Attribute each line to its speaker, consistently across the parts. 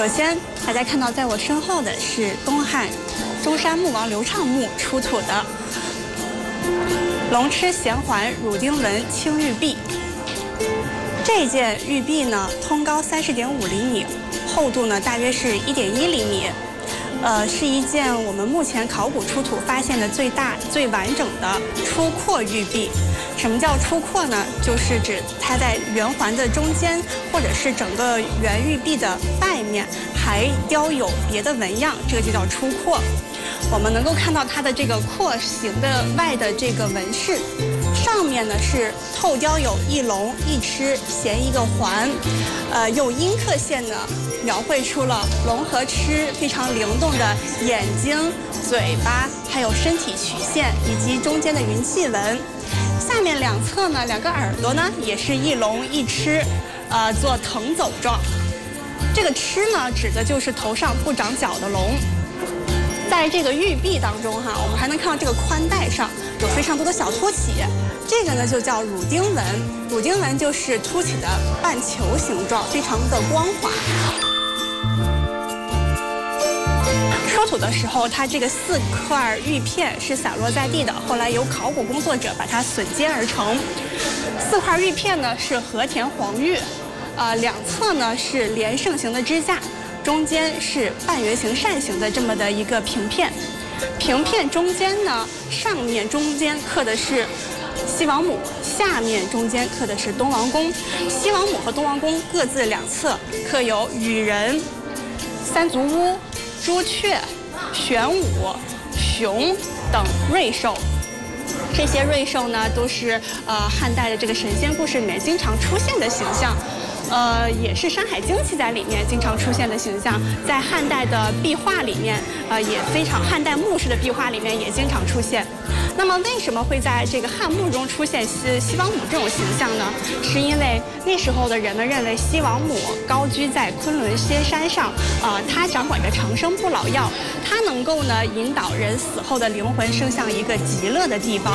Speaker 1: 首先，大家看到在我身后的是东汉中山穆王刘畅墓出土的龙螭衔环乳钉纹青玉璧。这件玉璧呢，通高30.5厘米，厚度呢大约是1.1厘米。是一件我们目前考古出土发现的最大、最完整的出廓玉璧。什么叫出廓呢？就是指它在圆环的中间，或者是整个圆玉璧的外面还雕有别的纹样，这个就叫出廓。我们能够看到它的这个廓形的外的这个纹饰，上面呢是透雕有一龙一螭衔一个环，用阴刻线呢描绘出了龙和螭非常灵动的眼睛、嘴巴，还有身体曲线以及中间的云气纹。下面两侧呢，两个耳朵呢也是一龙一螭，做腾走状。这个螭呢指的就是头上不长角的龙。在这个玉璧当中哈，我们还能看到这个宽带上有非常多的小凸起，这个呢就叫乳钉纹。乳钉纹就是凸起的半球形状，非常的光滑。出土的时候，它这个4块玉片是散落在地的，后来由考古工作者把它榫接而成。4块玉片呢是和田黄玉，两侧呢是连胜形的支架。中间是半圆形扇形的这么的一个平片，平片中间呢，上面中间刻的是西王母，下面中间刻的是东王公。西王母和东王公各自两侧刻有羽人、三足乌、朱雀、玄武、熊等瑞兽。这些瑞兽呢，都是汉代的这个神仙故事里面经常出现的形象。也是《山海经》记载里面经常出现的形象，在汉代的壁画里面，也非常汉代墓室的壁画里面也经常出现。那么为什么会在这个汉墓中出现西王母这种形象呢？是因为那时候的人们认为西王母高居在昆仑仙山上，她掌管着长生不老药，她能够呢引导人死后的灵魂升向一个极乐的地方。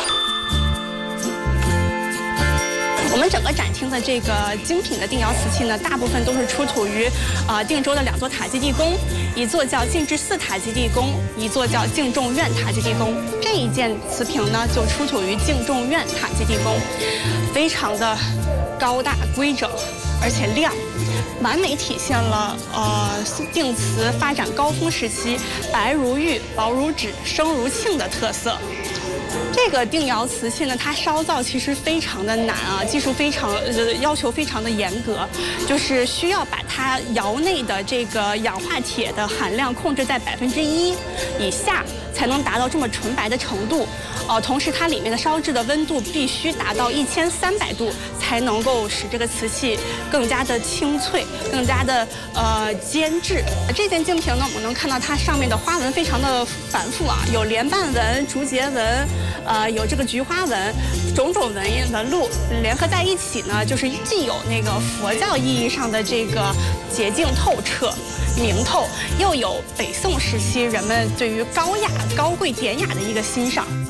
Speaker 1: 我们整个展厅的这个精品的定窑瓷器呢，大部分都是出土于定州的2座塔基地宫，一座叫净智寺塔基地宫，一座叫净众院塔基地宫。这一件瓷瓶呢，就出土于净众院塔基地宫，非常的高大规整，而且亮，完美体现了定瓷发展高峰时期白如玉、薄如纸、生如磬的特色。这个定窑瓷器呢，它烧造其实非常的难啊，技术要求非常的严格，就是需要把它窑内的这个氧化铁的含量控制在1%以下，才能达到这么纯白的程度。同时它里面的烧制的温度必须达到1300度，才能够使这个瓷器更加的清脆，更加的坚质。这件净瓶呢，我们能看到它上面的花纹非常的繁复啊，有莲瓣纹、竹节纹。有这个菊花纹，种种纹路联合在一起呢，就是既有那个佛教意义上的这个洁净透彻、明透，又有北宋时期人们对于高雅、高贵、典雅的一个欣赏。